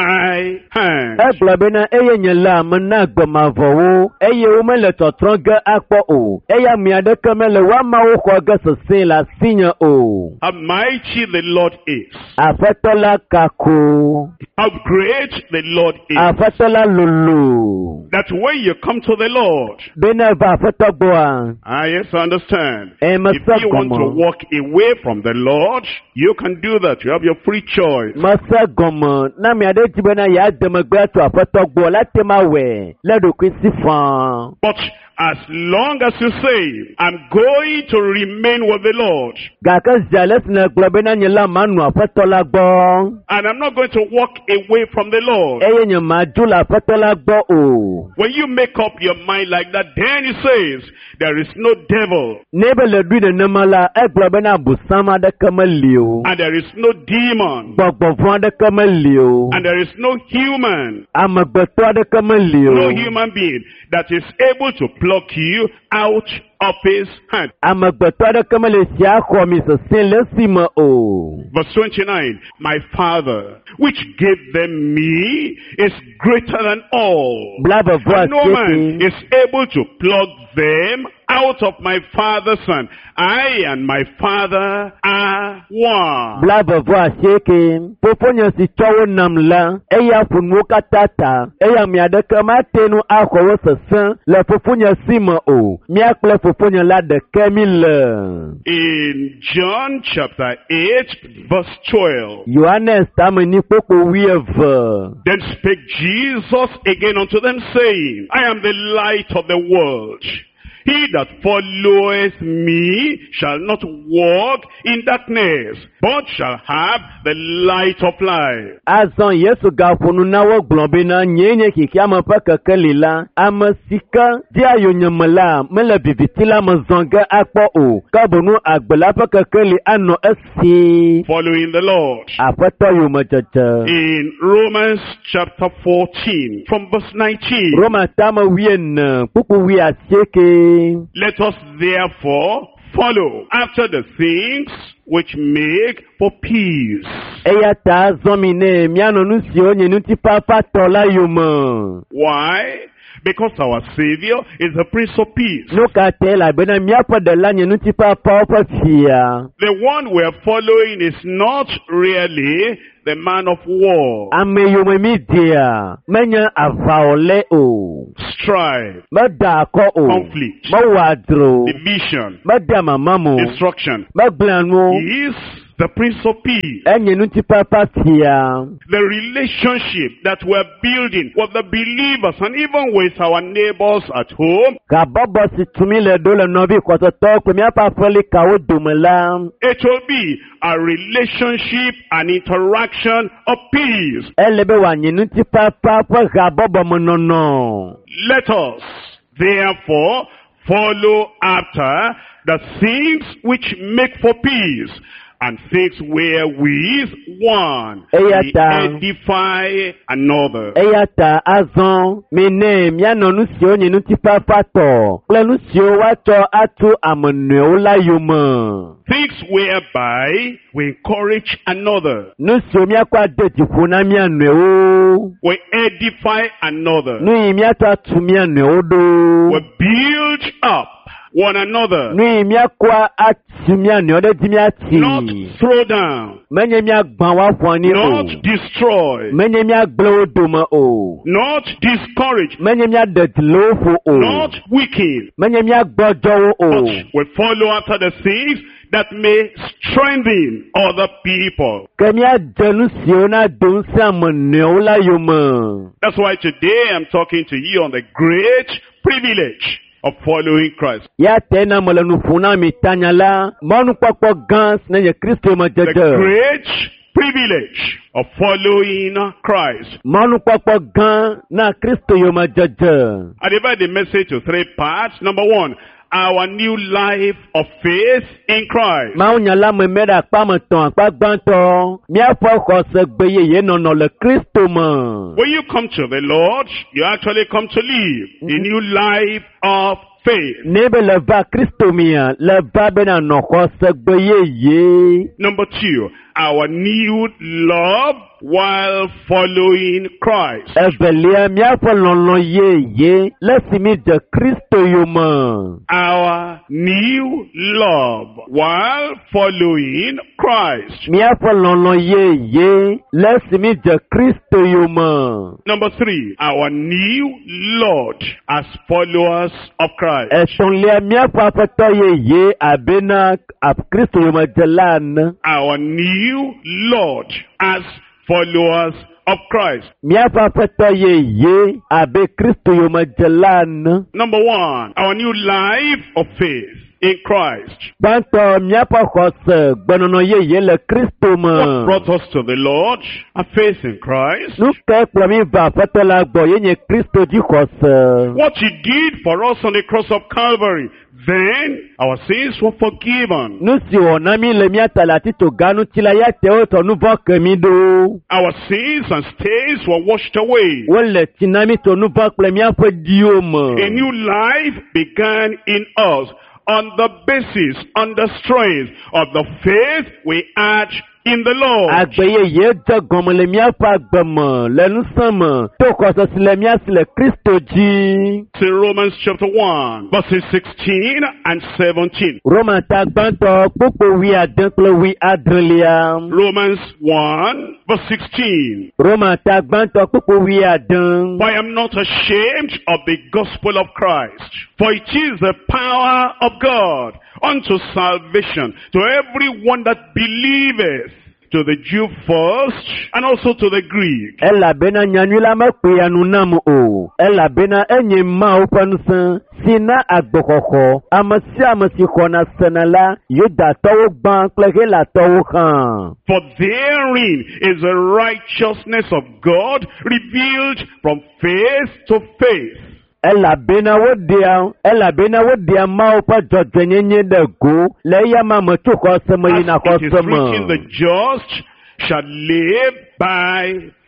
my hand. Egblɔ bena eye nye le ame na gbemavɔwo eye womele tɔtrɔ ge akpɔ o. Eya mi aɖeke mele woamawo xɔ ge sesẽ le asinye o. How mighty the Lord is. Aƒetɔ la kako. How great the Lord is. Aƒetɔ la lolo. That when you come to the Lord, Bena va aƒetɔ gbɔa. ah yes, I understand. Eh, If mese you want to gɔme. walk away from the Lord, you can do that. You have your free choice. Mese gɔme. Na mi aɖe dzi bena ya de megbe ato aƒetɔ gbɔ la te ma wɛ. Le ɖokui si fãa. But as long as you say, I'm going to remain with the Lord, Gake zia le si ne gblɔ bena nye la manu aƒetɔ la gbɔ. and I'm not going to walk away from the Lord, Eye nye madzo le aƒetɔ la gbɔ o. when you make up your mind like that, then he says, there is no devil, Ne be le ɖui nenema la, egblɔ bena abosam aɖeke meli o. and there is no demon, Gbɔgbɔ vɔ̃ aɖeke meli o. and there is no human, Amegbetɔ aɖeke meli no o. human being that is able to pluck you out of his hand. Amegbetɔ aɖeke mele si axɔ mi sesẽ le esi me o. Verse twenty-nine, my Father, which gave them me, is greater than all. Bla vɔvɔ And no man asieke. is able to pluck them out of my Father's hand. I and my Father are one. Bla vɔvɔ asieke. Fofonye si tsɔ wo nam la, eya ƒo nuwo katã ta. Eya mi aɖeke mate nu axɔ wo sesẽ le fofonye si me o. Mía kple fofonye la ɖeke mi le. In John chapter eight, verse twelve, Yohanes tame ni kpokpo wuieve. then spake Jesus again unto them, saying, I am the light of the world. He that followeth me shall not walk in darkness, but shall have the light of life. Azɔ Yesu gaƒo nu na wo gblɔ bena nyee nye xixiame ƒe kekeli la. Ame si ke di ayonyeme la mele viviti la me zɔ ge akpɔ o. Ke bonu agbe la ƒe kekeli anɔ esi. Following the Lord. Aƒetɔ yomedzedze. In Romans chapter fourteen, from verse nineteen, Roma tame wuiene kpukpu wui asieke. let us therefore follow after the things which make for peace. Eya ta azɔ mi ne mianɔ nu siwo nye ŋutifafa tɔ la yome. Why? Because our Savior is the Prince of Peace. Nu katã la bena miaƒe ɖela nye ŋutifafawo ƒe fia. The one we are following is not really the man of war. Ame yome mi dia menye aʋawɔlɛ o. Strife, Meda akɔ o. conflict, Mewɔ adro. division, Mede amama mo. destruction. Megblẽ nu. He is the Prince of Peace. Enye ŋutifafa fia. The relationship that we're building with the believers and even with our neighbors at home, Gabɔbɔ si tumi le ɖo le nɔvi kɔtɔtɔwo kple míaƒe aƒelikawo dome la. it will be a relationship, an interaction of peace. Ele be wòanye ŋutifafa ƒe gabɔbɔmenɔnɔ. Let us, therefore, follow after the things which make for peace and things wherewith one may Eyata. edify another. Eya ta azɔ mine míanɔ nu siwo nye ŋutifafa tɔ kple nu siwo woatsɔ atu ame nɔewo la yome. Things whereby we encourage another, Nu siwo míakɔ ade dziƒo na mía nɔewo. we edify another, Nu yi míatɔ atu mía nɔewo we ɖo. build up one another, Nu yi míakɔ atu mía nɔewo ɖe dzi not míati. throw down, Menye míagbã woaƒo anyi o. not destroy, Menye míagblẽ wo dome o. not discourage, Menye míaɖe dzi le wo ƒo o. not weaken, Menye míagbɔdzɔ wo o. but we follow after the things that may strengthen other people. Ke míadze nu siwo na do ŋusẽ ame nɔewo la yome. That's why today I'm talking to you on the great privilege of following Christ. Ya te na mele nu ƒo na mi tanya la, mɔnukpɔkpɔ gã si nenye Kristo me The dzedze. great privilege of following Christ. Mɔnukpɔkpɔ gã na Kristo yome dzedze. I divide the message to three parts. Number one, our new life of faith in Christ. Mawunyala me me ɖe akpa me tɔ̃ akpa gbãtɔ. Míaƒe xɔse gbe yeye nɔnɔ le Kristo me. When you come to the Lord, you actually come to live a new life of faith. Ne be le va Kristo mia, le va bena nɔ xɔse gbe yeye. Number two, our new love while following Christ. Evelia míaƒe lɔlɔ yeye le si mi dze Kristo yome. Our new love while following Christ. Míaƒe lɔlɔ yeye le si mi dze Kristo yome. Number three, our new Lord as followers of Christ. Etɔ̃lia míaƒe aƒetɔ yeye abena ab- Kristo yomedzela ene. Our new Lord as followers of Christ. Míaƒe aƒetɔ yeye abe Kristo yomedzela ene. Number one, our new life of faith in Christ. Gbãtɔ míaƒe xɔse gbenɔnɔ yeye le Kristo What me. brought us to the Lord? A faith in Christ. Nu ke kplɔ mi va aƒetɔ la gbɔ ye nye Kristo dzi xɔse. What he did for us on the cross of Calvary. Then our sins were forgiven. Nu si wɔ na mi le mía ta le atito gã ŋuti la ya te wotɔ nu vɔ ke mi ɖo. Our sins and stains were washed away. Wole tsi na mi to nu vɔ kple míaƒe diwo A me. new life began in us on the basis, on the strength of the faith we had in the Lord. Agbe yeye dze gɔme le míaƒe agbe me le ŋusẽ me to xɔse si le mía si le Kristo dzi. In Romans chapter one, verses sixteen and seventeen. Roma ta gbãtɔ kpokpo wi ade kple wi adrelia. Romans one, verse sixteen. Roma ta gbãtɔ kpokpo wi ade. For I am not ashamed of the gospel of Christ, for it is the power of God unto salvation to everyone that believeth, to the Jew first, and also to the Greek. Elabena nyanyui la mekpe anu nam o. Elabena enye Mawu ƒe ŋusẽ si na agbexɔxɔ. Ame sia ame si xɔna sena la, Yudatɔwo gbã kple Helatɔwo hã. For therein is the righteousness of God revealed from faith to faith. Elabena woɖea, elabena woɖea Mawu ƒe dzɔdzɔenyenye ɖe go le eya ma me tso xɔse me yina As it is xɔse written, the me. just shall live by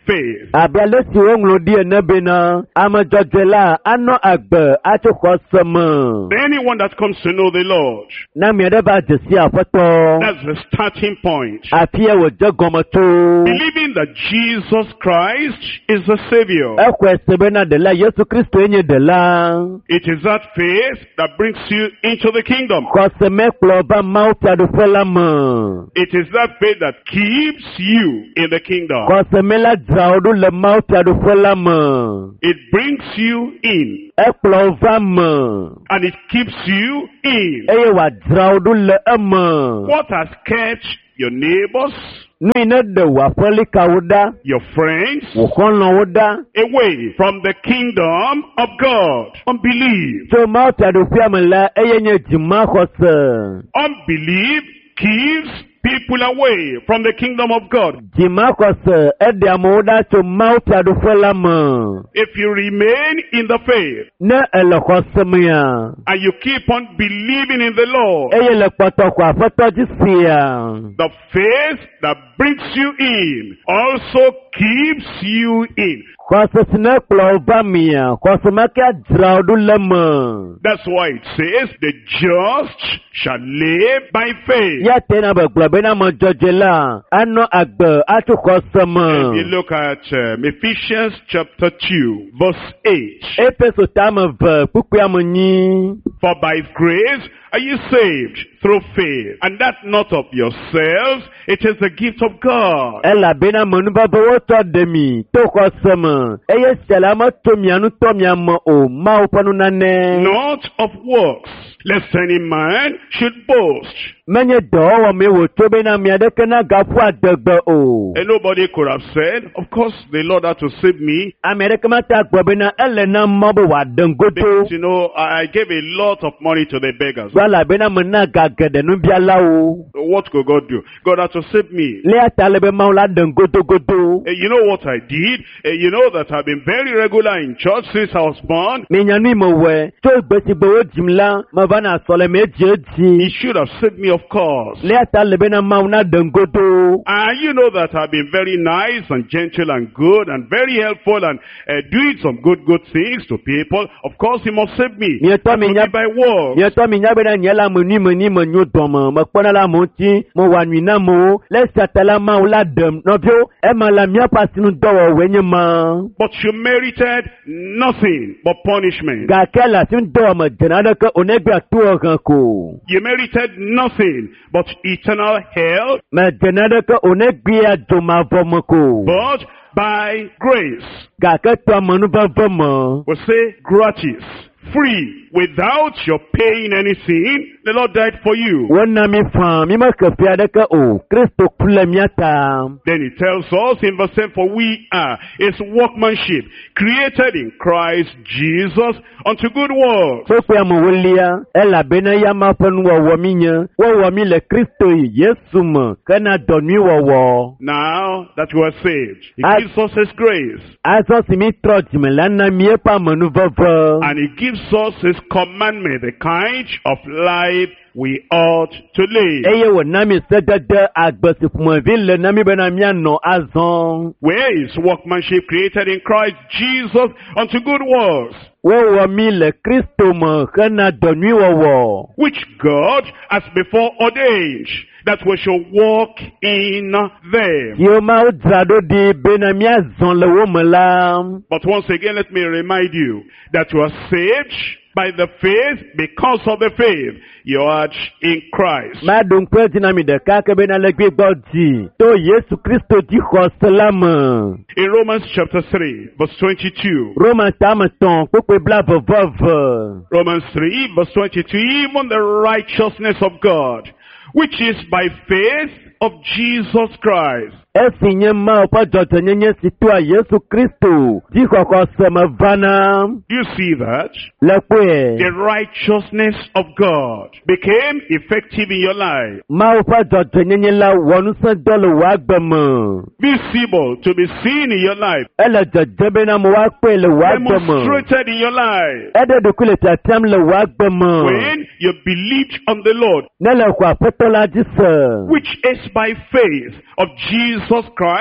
faith. Abe ale si woŋlɔ ɖi ene bena ame dzɔdzɔe la anɔ agbe atso xɔse me. Anyone that comes to know the Lord, Na ame aɖe va dze si aƒetɔ. that's the starting point. Afi ya wòdze gɔme to. Believing that Jesus Christ is the Savior. Exɔe se bena ɖela Yesu Kristo nye ɖela. It is that faith that brings you into the kingdom. Xɔse mekplɔ va Mawu fiaɖuƒe la me. It is that faith that keeps you in the kingdom. Xɔse me la dzra wo ɖo le Mawu fiaɖuƒe la me. It brings you in Ekplɔ va me. and it keeps you in. Eye wòadzra wo ɖo le eme. What has kept your neighbors, Nu yi ne ɖe wò aƒelikawo ɖa, your friends, wò xɔlɔ̃wo ɖa, away from the kingdom of God? Unbelief. tso Mawu fiaɖuƒea me la, eye nye dzimaxɔse. Unbelief keeps people away from the kingdom of God. Dzimaxɔse eɖe amewo ɖa tso Mawu fiaɖuƒe la me. If you remain in the faith Ne ele xɔse mea, and you keep on believing in the Lord, eye le kpɔtɔ xɔ aƒetɔ dzi sia, the faith that brings you in also keeps you in. xɔse si ne kplɔ wo va mea, xɔse me ke adzra wo ɖo le me. That's why it says the just shall live by faith. Ya tena be gblɔ bena ame dzɔdzɔe la anɔ agbe atso xɔse If you me. look at um, Ephesians chapter two, verse eight. Efeso tame ve kpukpea me nyi. For by grace are you saved through faith, and that not of yourselves, it is the gift of God. Elabena menuvavawo tsɔ ɖe mi to xɔse me, eye sia la metso mia ŋutɔ mia me o, Mawu ƒe nunane. Not of works, lest any man should boast. Menye dɔwɔwɔ me wòtso bena mia ɖeke nagaƒu adegbe o. And nobody could have said, of course the Lord had to save me, Ame ɖeke mate agblɔ bena ele na mɔ be wòaɖem godo. because, you know, I gave a lot of money to the beggars. Elabena mena ga geɖe nubialawo. What could God do? God had to save me. Lea ta le be Mawu la ɖem godogodo. Eh, You know what I did? Eh, You know that I've been very regular in church since I was born. Menya nu yi mewɔe, tso gbe si gbe wodzim la, meva na asɔle me edzi He edzi. should have saved me, of course. Lea ta le bena Mawu na ɖem godo. And you know that I've been very nice and gentle and good and very helpful and uh, doing some good, good things to people. Of course, he must save me. Mietɔ That mi will nya be by works. mietɔ mi nya bena nye la me nui me ni me nyo dɔme, mekpɔna la mo ŋuti, mewɔ nyui na amewo, le esia ta la Mawu la ɖem. Nɔviwo, ema la míaƒe asinudɔwɔwɔe nye ma. But you merited nothing but punishment. Gake le asinudɔwɔ me dzena ɖeke o negbe atohehe ko. You merited nothing but eternal hell. Me dzena ɖeke o negbe adzomavɔ me ko. But by grace, Gake tɔ amenuveve me. we say gratis, free, without your paying anything. The Lord died for you. Wona mi fa, mi me ke fia ɖeke o. Kristo ku le mía ta. Then he tells us in verse ten, for we are his workmanship, created in Christ Jesus unto good works. Sokpe amewolia, elabena ya ma ƒe nuwɔwɔ mi nye, wɔwɔ mi le Kristo Yesu me, ke na dɔ nyui wɔwɔ. Now that you are saved, he I- gives us his grace. Azɔ si mi trɔ dzime la na míeƒe amenuveve. And he gives us his commandment, the kind of life we ought to live. Eye wòna mi sedede agbe si ƒomevi le na mi bena míanɔ azɔ. Where is workmanship created in Christ Jesus unto good works, Wɔwɔ mi le Kristo me hena dɔ nyui wɔwɔ. which God has before ordained that we should walk in them. Yewo Mawu dzra ɖo ɖi bena míazɔ le wo me la. But once again, let me remind you that you are saved by the faith, because of the faith you are in Christ. Maɖo ŋkpe dzi na mi ɖeka ke bena le gbegbɔ dzi to Yesu Kristo dzi xɔse la me. In Romans chapter three, verse twenty-two. Roma tame tɔn kpekpe blaeveveve. Romans three, verse twenty-two. Even the righteousness of God, which is by faith of Jesus Christ. Esi nye Mawu ƒe dzɔdzɔnyenye si toa Yesu Kristo dzixɔxɔse me vana. Do you see that? Le kpɔe. The righteousness of God became effective in your life. Mawu ƒe dzɔdzɔnyenye la wɔ ŋusẽdɔ le wò agbe me. Visible to be seen in your life. Ele dzedze bena ame woakpɔe le wò agbe me. Demonstrated in your life. Eɖe ɖokui le tiatiam le wò agbe me. When you believed on the Lord, Ne le xɔ aƒetɔ la dzi se. which is by faith of Jesus Christ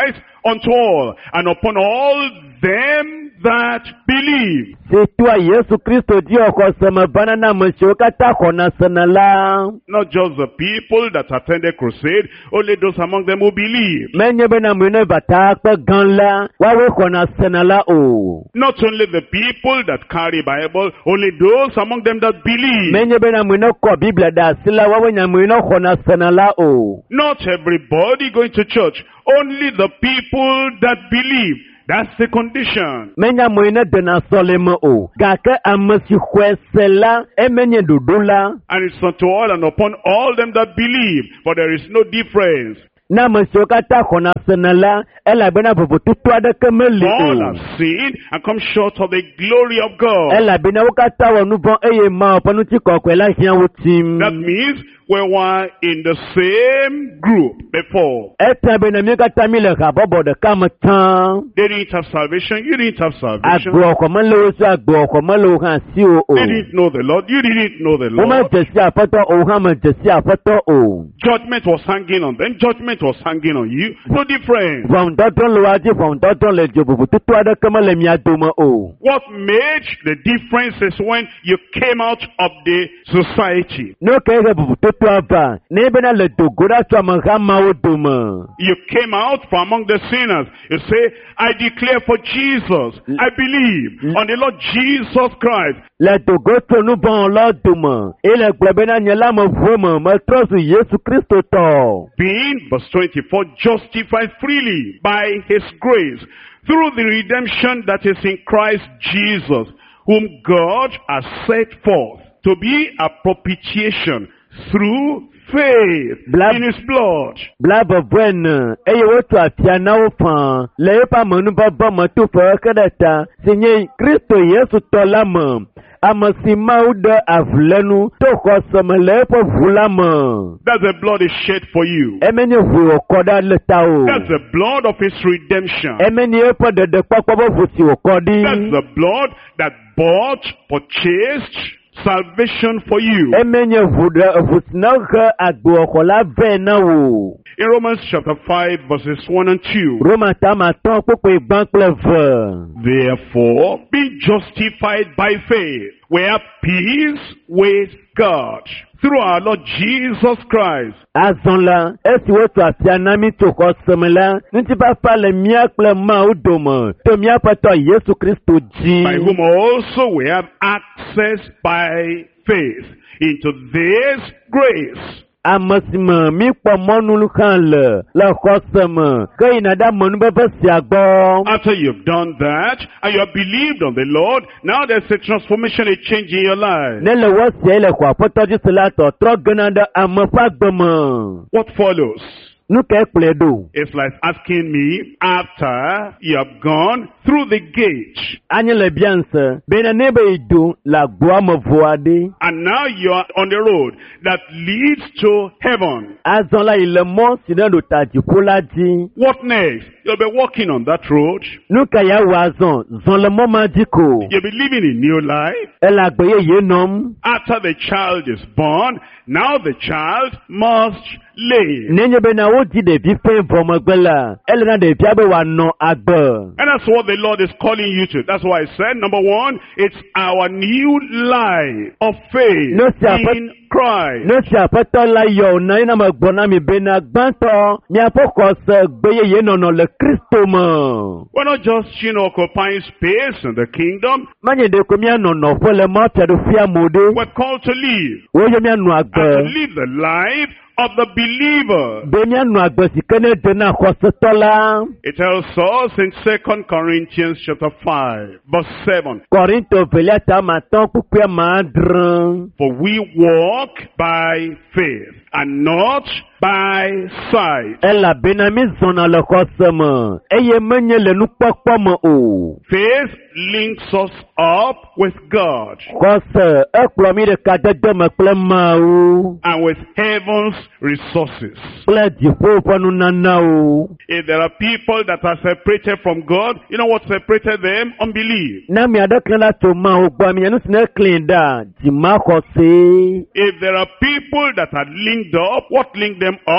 unto all, and upon all them that believe. C'est toi Yesu Kristo dio ko sama banana mshoka ta kona sana la. Not just the people that attended crusade, only those among them who believe. Menye bena mwene bata pa ganla wawe kona sana la o. Not only the people that carry Bible, only those among them that believe. Menye bena mwene ko Biblia da sila wawe nya mwene kona sana la o. Not everybody going to church, only the people that believe. That's the condition. Menya mwene dena solemo o. Gaka amasi kwesela emenye dudula. And it's unto all and upon all them that believe, for there is no difference. Na mshoka ta kona sana la ela bena popo tutwa de kemeli All o. have sinned and come short of the glory of God. Ela bena wakata wonu bon eye ma opanu ti kokwela hian wutim. That means we were in the same group before. Eta bena mi kata mi le ka bobo de kamatan. They didn't have salvation, you didn't have salvation. Agbo ko malo so agbo ko malo kan si o o. They didn't know the Lord, you didn't know the O ma Lord. tesi afato o ha ma tesi afato o. Judgment was hanging on them, judgment was hanging on you. No difference. From doton lo aji from doton le jobubu tutwa de kemele mi adoma o. What made the difference is when you came out of the society. No ke ge bubu tutwa ba. Ne bena le dogora to ma ga ma o doma. You came out from among the sinners. You say, I declare for Jesus. I believe on the Lord Jesus Christ. Le dogo to nu bon lo doma. E le gbe bena nyela mo voma ma trosu Yesu Kristo to. Being, verse twenty-four, justified freely by his grace through the redemption that is in Christ Jesus, whom God has set forth to be a propitiation through faith Bla- in his blood. Blabo bueno, eye wotu afia na ofa, le pa manu baba matu fa kadata, sinye Kristo Yesu tolama, amasima uda avlenu, toko samale po vulama. That's the blood is shed for you. Emenye vuo koda letao. That's the blood of his redemption. Emenye po de de kwakwa vusi okodi. That's the blood that bought, purchased salvation for you. Emenye vuda vusnaga agbo kola vena wo. In Romans chapter five, verses one and two. Roma tama ton popo igban pleve. Therefore, being justified by faith, we have peace with God through our Lord Jesus Christ. Azonla, esi wotu afia nami toko semela, nti pa pale miakle ma udoma, to miapato Yesu Kristo ji. By whom also we have access by faith into this grace. Amasima mi po monu lukan le, la kosema, ke inada monu bebe siagbo. After you've done that, and you have believed on the Lord, now there's a transformation, a change in your life. Nele wasi ele kwa potoji silato, tro genanda amafagbema. What follows? Nuke pledo. It's like asking me, after you have gone through the gate, Anye le bianse, bena nebe idu, la gwa mvoade. and now you are on the road that leads to heaven. Azonla ile mo sinendo taji pulaji. What next? You'll be walking on that road. Nuka ya wazon, zon le mo majiko. You'll be living a new life. Ela gboye ye nom. After the child is born, now the child must live. Nenye bena oji de bife vomagbela. Ele na de biabe wa no agbe. And that's what the Lord is calling you to. That's why I said, number one, it's our new life of faith No, sir, but- in Christ. No si apeto la yo na ina magbona mi bena gbanto. Mi apoko se gbeye ye no no le Kristo mo. We're not just, you know, occupying space in the kingdom. Manye de ko mi ano no fo le mo pedo fia mode. We're called to live. Wo yo mi anu And to agbe. live the life of the believer. Be mi anu agbe si kene de na ko se tola. It tells us in Second Corinthians chapter five, verse seven. Korinto veleta maton kukwe madran. For we walk by faith and not by sight. Ela bena mi zona le kosema. Eye menye le nu pokpo mo o. Faith links us up with God Kose eklo mi de kadede me kple ma o. and with heaven's resources. Kple jifo panu nana o. If there are people that are separated from God, you know what separated them? Unbelief. Na mi ade klen la to ma o gba mi anu sine clean da. Di ma kose. If there are people that are linked up, what linked them up?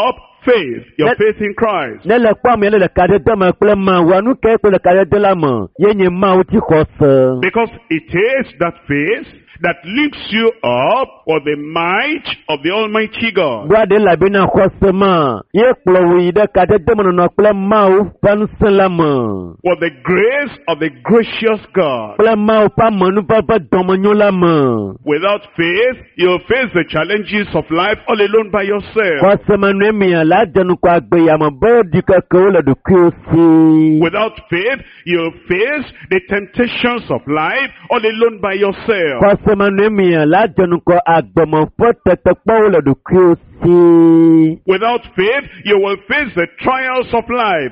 faith, your Let- faith in Christ. ne le kpɔm ye le ɖeka ɖe de me kple mawu nu ke kple ɖeka ɖe de la me ye nye mawu ti xɔ se. Because it is that faith that links you up with the might of the Almighty God. Bua de la bena xɔse ma ye kplɔ wo yi ɖe ka ɖe de me nɔnɔ kple mawu ƒe ŋusẽ la me With the grace of the gracious God. kple mawu ƒe amenuveve dɔmenyo la me. Without faith, you'll face the challenges of life all alone by yourself. Xɔse me nue mia la de nukɔ agbe yame be ɖikekewo le ɖokuiwo si. Without faith, you'll face the temptations of life all alone by yourself. Xɔse me nue mia la de nukɔ agbeme ƒe tetekpɔwo le ɖokuiwo si. Without faith, you will face the trials of life